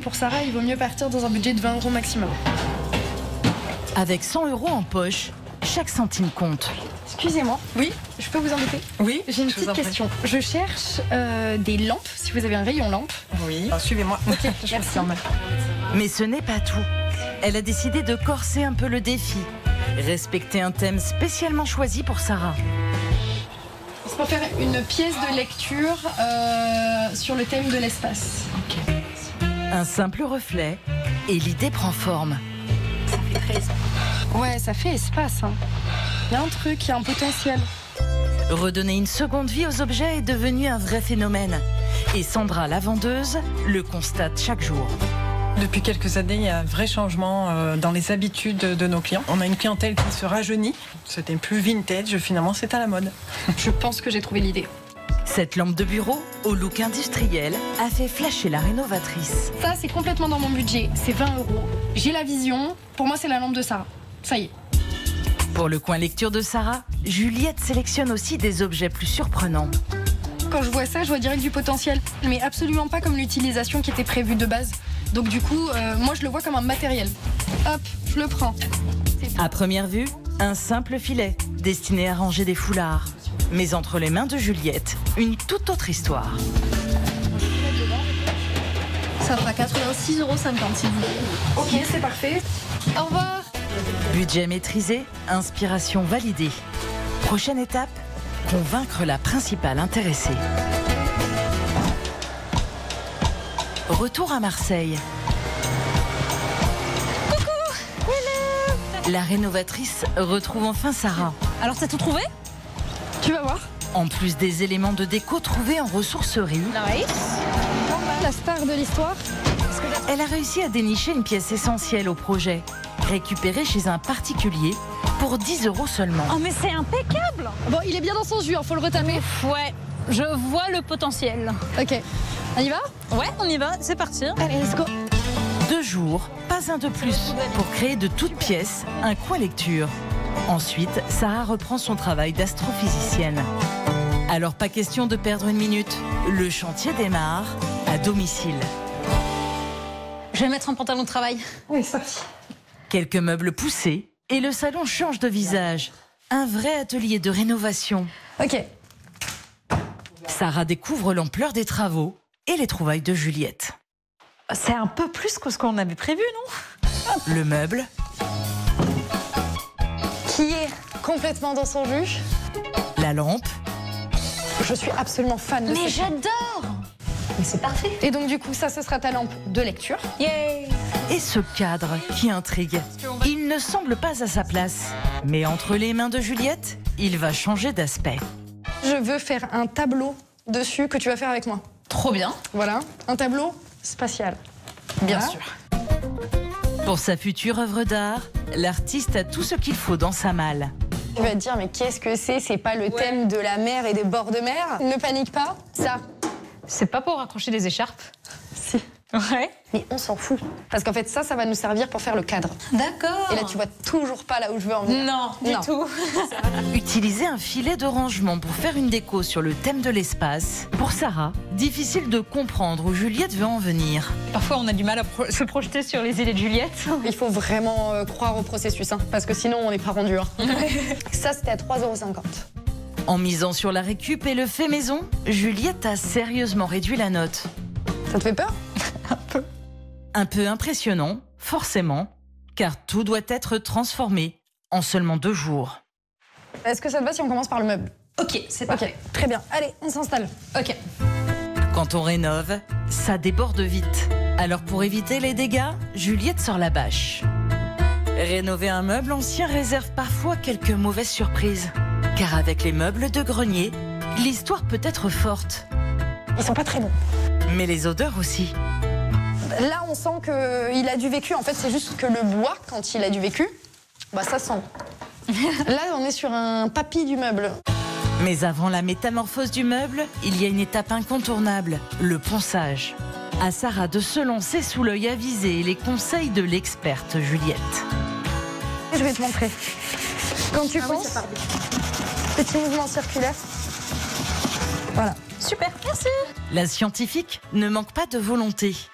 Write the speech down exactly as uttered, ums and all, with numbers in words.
pour Sarah, il vaut mieux partir dans un budget de vingt euros maximum. Avec cent euros en poche, chaque centime compte. Excusez-moi. Oui, je peux vous embêter? Oui. J'ai une je petite question. Je cherche euh, des lampes, si vous avez un rayon lampe. Oui. Alors, suivez-moi. Ok, je merci. Mais ce n'est pas tout. Elle a décidé de corser un peu le défi. Respecter un thème spécialement choisi pour Sarah. C'est pour faire une pièce de lecture euh, sur le thème de l'espace. Okay. Un simple reflet et l'idée prend forme. Ça fait très espace. Ouais, ça fait espace. Hein. Il y a un truc, il y a un potentiel. Redonner une seconde vie aux objets est devenu un vrai phénomène. Et Sandra, la vendeuse, le constate chaque jour. Depuis quelques années, il y a un vrai changement dans les habitudes de nos clients. On a une clientèle qui se rajeunit. C'était plus vintage, finalement, c'est à la mode. Je pense que j'ai trouvé l'idée. Cette lampe de bureau, au look industriel, a fait flasher la rénovatrice. Ça, c'est complètement dans mon budget. C'est vingt euros. J'ai la vision. Pour moi, c'est la lampe de Sarah. Ça y est. Pour le coin lecture de Sarah, Juliette sélectionne aussi des objets plus surprenants. Quand je vois ça, je vois direct du potentiel. Mais absolument pas comme l'utilisation qui était prévue de base. Donc du coup, euh, moi je le vois comme un matériel. Hop, je le prends. À première vue, un simple filet destiné à ranger des foulards. Mais entre les mains de Juliette, une toute autre histoire. Ça fera quatre-vingt-six euros cinquante s'il vous plaît. Ok, c'est parfait. Au revoir. Budget maîtrisé, inspiration validée. Prochaine étape, convaincre la principale intéressée. Retour à Marseille. Coucou. Hello. La rénovatrice retrouve enfin Sarah. Alors t'as tout trouvé? Tu vas voir. En plus des éléments de déco trouvés en ressourcerie, Nice. La star de l'histoire. Elle a réussi à dénicher une pièce essentielle au projet, récupérée chez un particulier pour dix euros seulement. Oh mais c'est impeccable. Bon, il est bien dans son jus, hein, faut le retaper. Ouais, je vois le potentiel. Ok, on y va? Ouais, on y va, c'est parti. Allez, let's go. Deux jours, pas un de plus, pour créer de toutes pièces un coin lecture. Ensuite, Sarah reprend son travail d'astrophysicienne. Alors pas question de perdre une minute, le chantier démarre à domicile. Je vais mettre un pantalon de travail. Oui, c'est parti. Quelques meubles poussés et le salon change de visage. Un vrai atelier de rénovation. Ok. Sarah découvre l'ampleur des travaux et les trouvailles de Juliette. C'est un peu plus que ce qu'on avait prévu, non? Le meuble, Qui est complètement dans son jus. la lampe, Je suis absolument fan de Mais cette- j'adore. Mais c'est parfait. Et donc du coup, ça, ce sera ta lampe de lecture. Yay. et ce cadre qui intrigue. Il ne semble pas à sa place, mais entre les mains de Juliette, il va changer d'aspect. Je veux faire un tableau dessus que tu vas faire avec moi. Trop bien. Voilà, un tableau spatial. Bien Voilà. sûr. Pour sa future œuvre d'art, l'artiste a tout ce qu'il faut dans sa malle. Tu vas te dire, mais qu'est-ce que c'est? C'est pas le thème de la mer et des bords de mer? Ne panique pas, ça. C'est pas pour accrocher des écharpes? Si. Ouais. Mais on s'en fout. Parce qu'en fait, ça, ça va nous servir pour faire le cadre. D'accord. Et là, tu vois toujours pas là où je veux en venir. Non, du Non. tout. Utiliser un filet de rangement pour faire une déco sur le thème de l'espace, pour Sarah, difficile de comprendre où Juliette veut en venir. Parfois, on a du mal à pro- se projeter sur les idées de Juliette. Il faut vraiment euh, croire au processus, hein, parce que sinon, on n'est pas rendu. Hein. Ça, c'était à trois euros cinquante. En misant sur la récup et le fait maison, Juliette a sérieusement réduit la note. Ça te fait peur? Un peu impressionnant, forcément, car tout doit être transformé en seulement deux jours. Est-ce que ça te va si on commence par le meuble? Ok, c'est Ok, parfait. très bien. Allez, on s'installe. Ok. Quand on rénove, ça déborde vite. Alors pour éviter les dégâts, Juliette sort la bâche. Rénover un meuble ancien réserve parfois quelques mauvaises surprises. Car avec les meubles de grenier, l'histoire peut être forte. Ils sont pas très bons. Mais les odeurs aussi. Là, on sent qu'il a du vécu. En fait, c'est juste que le bois, quand il a du vécu, bah ça sent. Là, on est sur un papy du meuble. Mais avant la métamorphose du meuble, il y a une étape incontournable, le ponçage. À Sarah de se lancer sous l'œil avisé et les conseils de l'experte Juliette. Je vais te montrer. Quand tu penses, petit mouvement circulaire. Voilà. Super, merci. La scientifique ne manque pas de volonté.